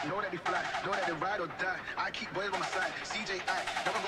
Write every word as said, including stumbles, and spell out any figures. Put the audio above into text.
Know that they fly, know that they ride or die. I keep boys on my side. C J I, never